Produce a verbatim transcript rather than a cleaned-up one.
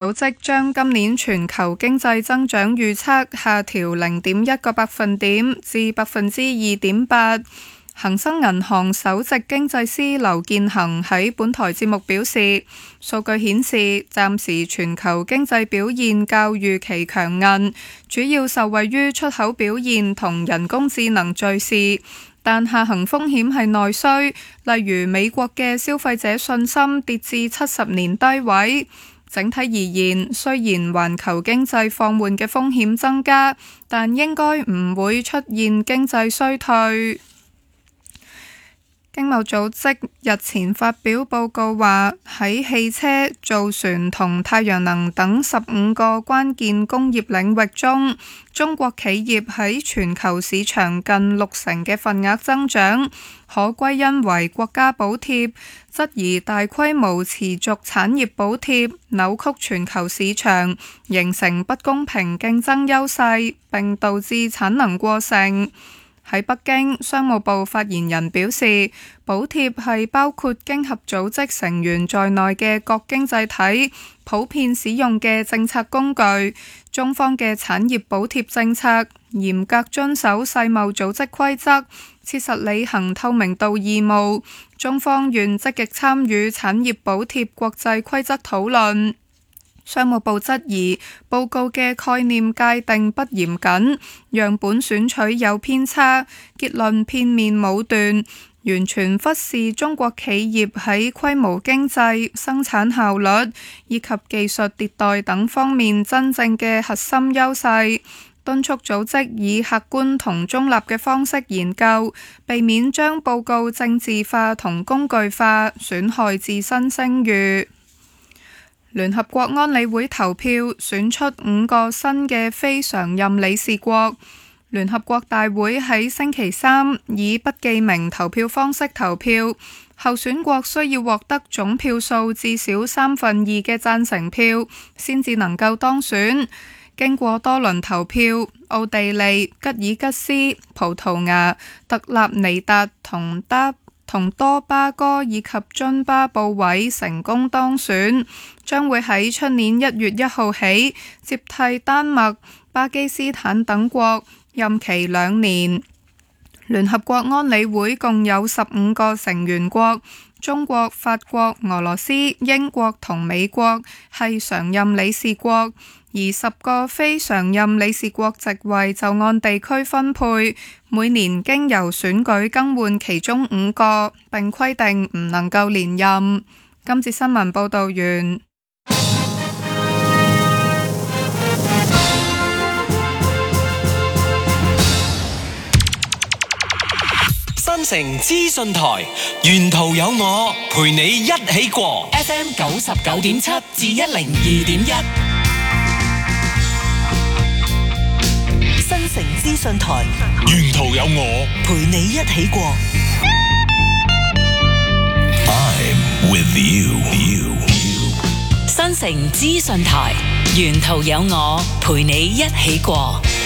組織將今年全球經濟增長預測下調零點一個百分點至百分之二點八。恒生銀行首席經濟師劉建恒喺本台節目表示，數據顯示暫時全球經濟表現較預期強韌，主要受惠於出口表現同人工智能敘事，但下行風險係內需，例如美國嘅消費者信心跌至七十年低位。整體而言，雖然環球經濟放緩嘅風險增加，但應該唔會出現經濟衰退。經貿組織日前發表報告話，喺汽車、造船同太陽能等十五個關鍵工業領域中，中國企業喺全球市場近六成嘅份額增長，可歸因為國家補貼，質疑大規模持續產業補貼扭曲全球市場，形成不公平競爭優勢，並導致產能過剩。喺北京，商務部發言人表示，補貼係包括經合組織成員在內嘅各經濟體普遍使用嘅政策工具。中方嘅產業補貼政策嚴格遵守世貿組織規則，切實履行透明度義務。中方願積極參與產業補貼國際規則討論。商務部質疑報告嘅概念界定不嚴謹，樣本選取有偏差，結論片面武斷，完全忽視中國企業喺規模經濟、生產效率以及技術迭代等方面真正嘅核心優勢，敦促組織以客觀同中立嘅方式研究，避免將報告政治化同工具化，損害自身聲譽。聯合國安理會投票選出五個新嘅非常任理事國。聯合國大會喺星期三以不記名投票方式投票，候選國需要獲得總票數至少三分二嘅贊成票，先至能夠當選。經過多輪投票，奧地利、吉爾吉斯、葡萄牙、特立尼達同德同多巴哥以及津巴布韋成功當選，將會喺出年一月一號起接替丹麥、巴基斯坦等國，任期兩年。聯合國安理會共有十五個成員國，中國、法國、俄羅斯、英國同美國係常任理事國，而十個非常任理事國席位就按地區分配，每年經由選舉更換其中五個，並規定唔能夠連任。今節新聞報道完。 新城資訊台，沿途有我陪你一起過 F M 九十九點七至一零二點一。 新城資訊台， 沿途有我陪你一起過。 I'm with you. you. 新城資訊台，沿途有我陪你一起過。